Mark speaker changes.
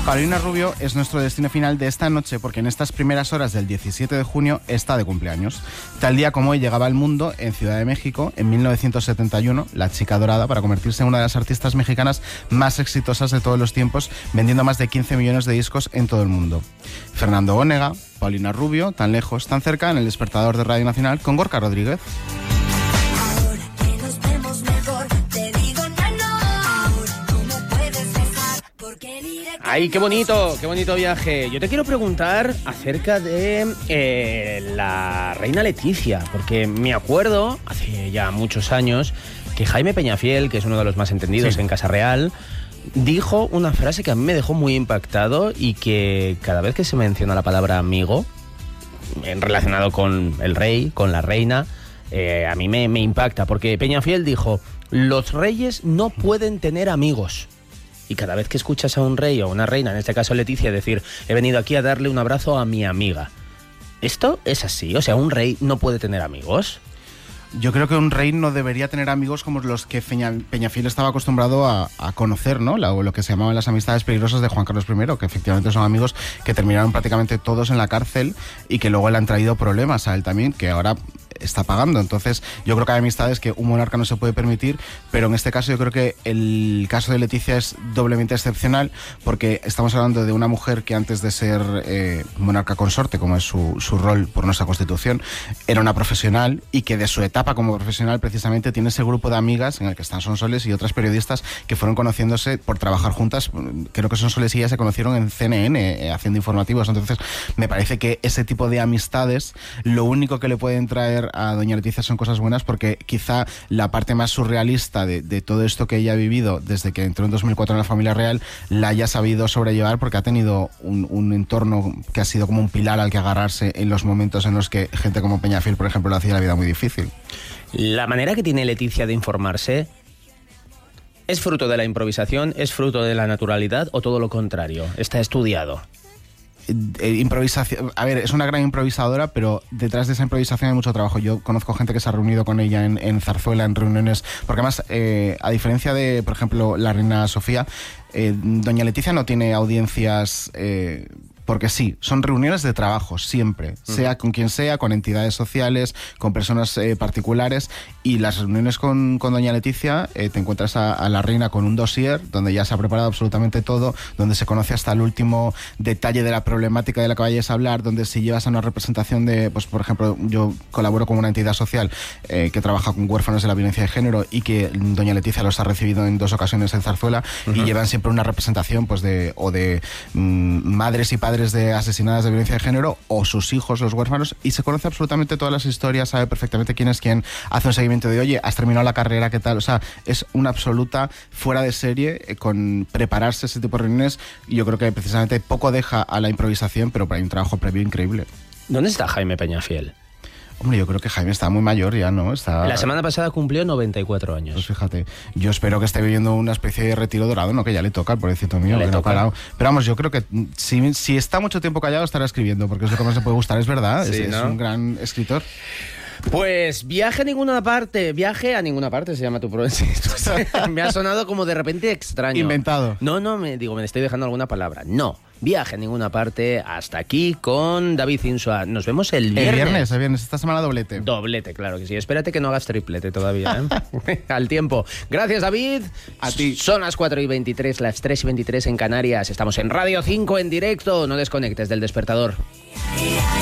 Speaker 1: Paulina Rubio es nuestro destino final de esta noche porque en estas primeras horas del 17 de junio está de cumpleaños. Tal día como hoy llegaba al mundo, en Ciudad de México, en 1971, la chica dorada para convertirse en una de las artistas mexicanas más exitosas de todos los tiempos, vendiendo más de 15 millones de discos en todo el mundo. Fernando Onega, Paulina Rubio, tan lejos, tan cerca, en el despertador de Radio Nacional con Gorka Rodríguez.
Speaker 2: ¡Ay, qué bonito viaje! Yo te quiero preguntar acerca de la reina Leticia, porque me acuerdo, hace ya muchos años, que Jaime Peñafiel, que es uno de los más entendidos en Casa Real, dijo una frase que a mí me dejó muy impactado y que cada vez que se menciona la palabra amigo, relacionado con el rey, con la reina, a mí me impacta, porque Peñafiel dijo: los reyes no pueden tener amigos. Y cada vez que escuchas a un rey o una reina, en este caso Leticia, decir: he venido aquí a darle un abrazo a mi amiga, ¿esto es así? O sea, ¿un rey no puede tener amigos?
Speaker 1: Yo creo que un rey no debería tener amigos como los que Peñafiel estaba acostumbrado a conocer, ¿no? Lo que se llamaban las amistades peligrosas de Juan Carlos I, que efectivamente son amigos que terminaron prácticamente todos en la cárcel y que luego le han traído problemas a él también, que ahora está pagando. Entonces yo creo que hay amistades que un monarca no se puede permitir, pero en este caso yo creo que el caso de Leticia es doblemente excepcional, porque estamos hablando de una mujer que antes de ser monarca consorte, como es su rol por nuestra Constitución, era una profesional, y que de su etapa como profesional precisamente tiene ese grupo de amigas en el que están Sonsoles y otras periodistas que fueron conociéndose por trabajar juntas. Creo que Sonsoles y ella se conocieron en CNN haciendo informativos. Entonces me parece que ese tipo de amistades lo único que le pueden traer a doña Leticia son cosas buenas, porque quizá la parte más surrealista de todo esto que ella ha vivido desde que entró en 2004 en la familia real la haya sabido sobrellevar, porque ha tenido un entorno que ha sido como un pilar al que agarrarse en los momentos en los que gente como Peñafiel, por ejemplo, le hacía la vida muy difícil.
Speaker 2: La manera que tiene Leticia de informarse, ¿es fruto de la improvisación, es fruto de la naturalidad o todo lo contrario? ¿Está estudiado?
Speaker 1: Improvisación. A ver, es una gran improvisadora, pero detrás de esa improvisación hay mucho trabajo. Yo conozco gente que se ha reunido con ella en Zarzuela, en reuniones, porque además, a diferencia de, por ejemplo, la reina Sofía, doña Leticia no tiene audiencias porque sí, son reuniones de trabajo siempre, sea con quien sea, con entidades sociales, con personas particulares, y las reuniones con doña Leticia, te encuentras a la reina con un dossier donde ya se ha preparado absolutamente todo, donde se conoce hasta el último detalle de la problemática de la que vayas a hablar, donde si llevas a una representación de, pues por ejemplo, yo colaboro con una entidad social que trabaja con huérfanos de la violencia de género, y que doña Leticia los ha recibido en 2 ocasiones en Zarzuela, y llevan siempre una representación pues de madres y padres de asesinadas de violencia de género, o sus hijos, los huérfanos, y se conoce absolutamente todas las historias, sabe perfectamente quién es quién, hace un seguimiento de: oye, has terminado la carrera, ¿qué tal? O sea, es una absoluta fuera de serie con prepararse ese tipo de reuniones, y yo creo que precisamente poco deja a la improvisación, pero hay un trabajo previo increíble.
Speaker 2: ¿Dónde está Jaime Peñafiel?
Speaker 1: Hombre, yo creo que Jaime está muy mayor ya, ¿no?
Speaker 2: La semana pasada cumplió 94 años.
Speaker 1: Pues fíjate, yo espero que esté viviendo una especie de retiro dorado, ¿no? Que ya le toca, al pobrecito mío, que no ha parado. Pero vamos, yo creo que si está mucho tiempo callado estará escribiendo, porque es lo que más le puede gustar, es verdad,
Speaker 2: sí,
Speaker 1: es un gran escritor.
Speaker 2: Pues viaje a ninguna parte se llama tu programa. Me ha sonado como de repente extraño.
Speaker 1: Inventado.
Speaker 2: No, me estoy dejando alguna palabra. No, viaje a ninguna parte. Hasta aquí con David Insua. Nos vemos el viernes.
Speaker 1: El viernes, esta semana doblete.
Speaker 2: Doblete, claro que sí. Espérate que no hagas triplete todavía, ¿eh? Al tiempo. Gracias, David.
Speaker 1: A ti.
Speaker 2: Son las 4:23, las 3:23 en Canarias. Estamos en Radio 5 en directo. No desconectes del despertador.